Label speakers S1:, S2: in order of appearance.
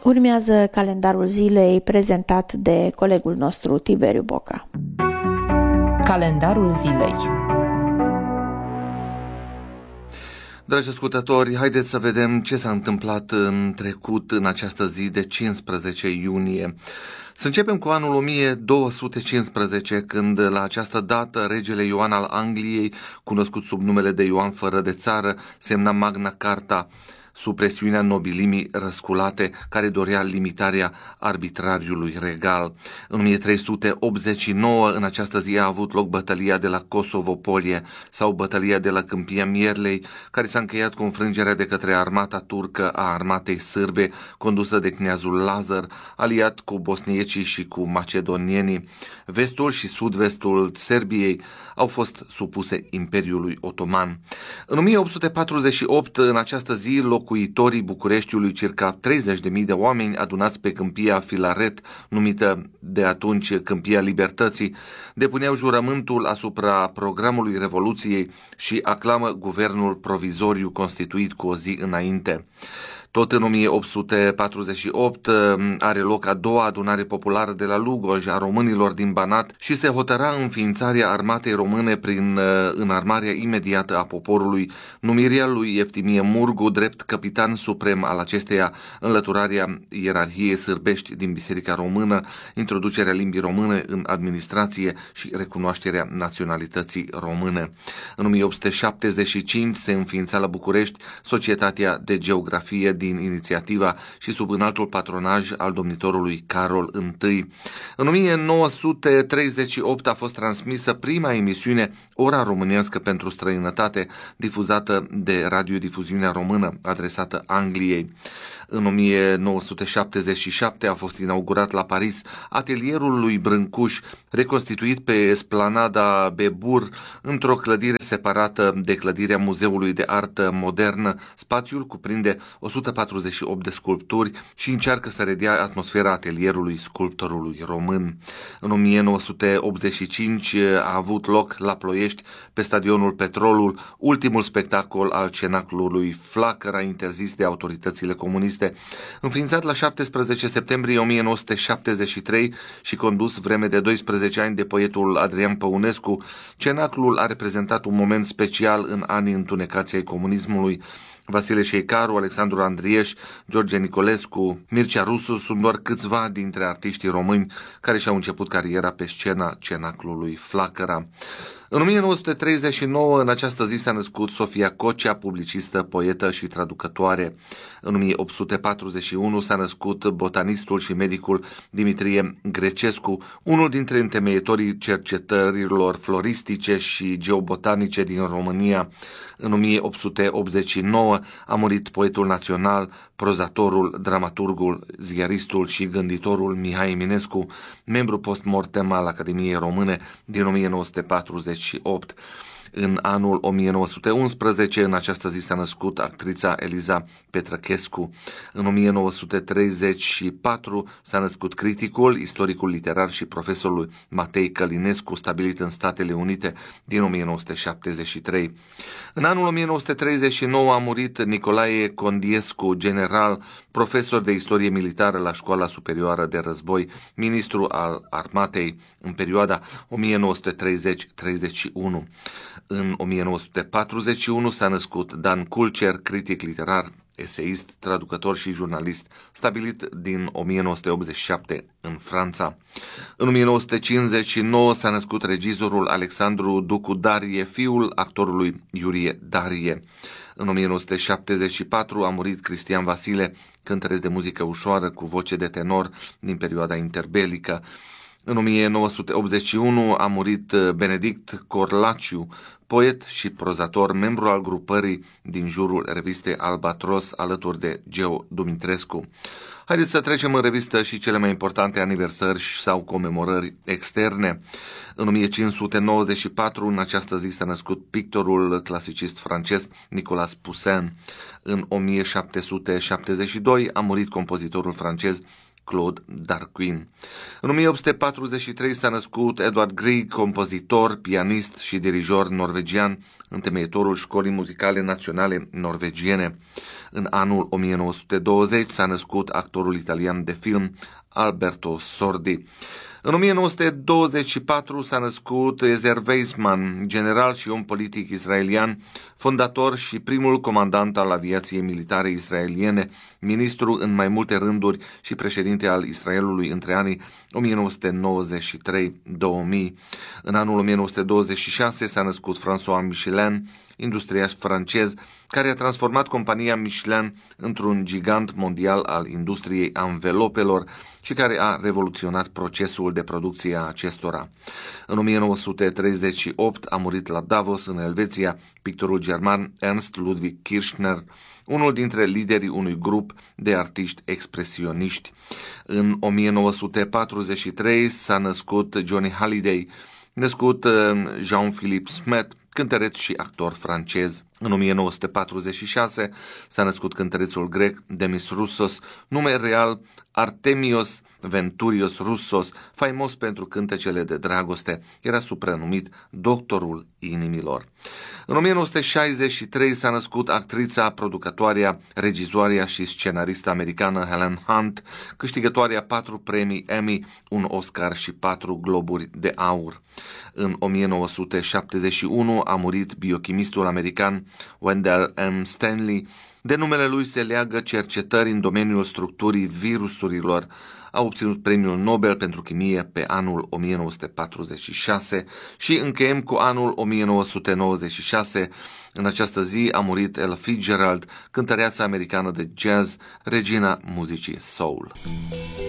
S1: Urmează calendarul zilei prezentat de colegul nostru Tiberiu Boca.
S2: Calendarul zilei.
S3: Dragi ascultători, haideți să vedem ce s-a întâmplat în trecut în această zi de 15 iunie. Să începem cu anul 1215, când la această dată regele Ioan al Angliei, cunoscut sub numele de Ioan fără de țară, semna Magna Carta, sub presiunea nobilimii răsculate care dorea limitarea arbitrariului regal. În 1389, în această zi, a avut loc bătălia de la Kosovo-Polie sau bătălia de la Câmpia Mierlei, care s-a încheiat cu înfrângerea de către armata turcă a armatei sârbe, condusă de kneazul Lazar, aliat cu bosniecii și cu macedonienii. Vestul și sud-vestul Serbiei au fost supuse Imperiului Otoman. În 1848, în această zi, locuitorii Bucureștiului, circa 30.000 de oameni adunați pe Câmpia Filaret, numită de atunci Câmpia Libertății, depuneau jurământul asupra programului Revoluției și aclamă guvernul provizoriu constituit cu o zi înainte. Tot în 1848 are loc a doua adunare populară de la Lugoj a românilor din Banat și se hotăra înființarea armatei române prin înarmarea imediată a poporului, numirea lui Eftimie Murgu drept capitan suprem al acesteia, înlăturarea ierarhiei sârbești din Biserica Română, introducerea limbii române în administrație și recunoașterea naționalității române. În 1875 se înființa la București Societatea de Geografie din inițiativa și sub înaltul patronaj al domnitorului Carol I. În 1938 a fost transmisă prima emisiune Ora Românească pentru Străinătate, difuzată de Radiodifuziunea Română, adresată Angliei. În 1977 a fost inaugurat la Paris atelierul lui Brâncuș, reconstituit pe esplanada Bebur, într-o clădire separată de clădirea Muzeului de Artă Modernă. Spațiul cuprinde 148 de sculpturi și încearcă să redea atmosfera atelierului sculptorului român. În 1985 a avut loc la Ploiești, pe stadionul Petrolul, ultimul spectacol al cenaclului Flacăra, interzis de autoritățile comuniste. Înființat la 17 septembrie 1973 și condus vreme de 12 ani de poetul Adrian Păunescu, cenaclul a reprezentat un moment special în anii întunecați ai comunismului. Vasile Șeicaru, Alexandru Andrieș, George Nicolescu, Mircea Rusu sunt doar câțiva dintre artiștii români care și-au început cariera pe scena cenaclului Flacăra. În 1939, în această zi, s-a născut Sofia Cocea, publicistă, poetă și traducătoare. În 1841 s-a născut botanistul și medicul Dimitrie Grecescu, unul dintre întemeietorii cercetărilor floristice și geobotanice din România. În 1889 a murit poetul național, prozatorul, dramaturgul, ziaristul și gânditorul Mihai Eminescu, membru post-mortem al Academiei Române din 1948. În anul 1911, în această zi, s-a născut actrița Eliza Petrăchescu. În 1934 s-a născut criticul, istoricul literar și profesorul Matei Călinescu, stabilit în Statele Unite din 1973. În anul 1939 a murit Nicolae Condiescu, general, profesor de istorie militară la Școala Superioară de Război, ministru al armatei în perioada 1930-31. În 1941 s-a născut Dan Kulcer, critic literar, eseist, traducător și jurnalist, stabilit din 1987 în Franța. În 1959 s-a născut regizorul Alexandru Ducu Darie, fiul actorului Iurie Darie. În 1974 a murit Cristian Vasile, cântăresc de muzică ușoară cu voce de tenor din perioada interbelică. În 1981 a murit Benedict Corlaciu, poet și prozator, membru al grupării din jurul revistei Albatros, alături de Geo Dumitrescu. Haideți să trecem în revistă și cele mai importante aniversări sau comemorări externe. În 1594, în această zi, s-a născut pictorul clasicist francez Nicolas Poussin. În 1772 a murit compozitorul francez Claude Darquin. În 1843 s-a născut Edvard Grieg, compozitor, pianist și dirijor norvegian, întemeietorul Școlii Muzicale Naționale Norvegiene. În anul 1920 s-a născut actorul italian de film Alberto Sordi. În 1924 s-a născut Ezer Weizmann, general și om politic israelian, fondator și primul comandant al aviației militare israeliene, ministru în mai multe rânduri și președinte al Israelului între anii 1993-2000. În anul 1926 s-a născut François Michelin, industriaș francez, care a transformat compania Michelin într-un gigant mondial al industriei anvelopelor și care a revoluționat procesul de producție a acestora. În 1938 a murit la Davos, în Elveția, pictorul german Ernst Ludwig Kirchner, unul dintre liderii unui grup de artiști expresioniști. În 1943 s-a născut Johnny Hallyday, născut Jean-Philippe Smet, cântăreț și actor francez. În 1946 s-a născut cântărețul grec Demis Roussos, nume real Artemios Venturios Roussos, faimos pentru cântecele de dragoste. Era supranumit Doctorul Inimilor. În 1963 s-a născut actrița, producătoarea, regizoarea și scenarista americană Helen Hunt, câștigătoarea 4 premii Emmy, un Oscar și 4 Globuri de Aur. În 1971 a murit biochimistul american Wendell M. Stanley. De numele lui se leagă cercetări în domeniul structurii virusurilor. A obținut premiul Nobel pentru chimie pe anul 1946 și încheiem cu anul 1996. În această zi a murit Ella Fitzgerald, cântăreața americană de jazz, regina muzicii soul.